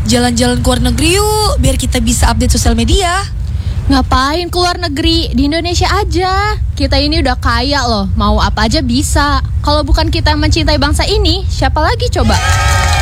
jalan-jalan ke luar negeri yuk, biar kita bisa update sosial media. Ngapain ke luar negeri? Di Indonesia aja. Kita ini udah kaya loh, mau apa aja bisa. Kalau bukan kita mencintai bangsa ini, siapa lagi coba?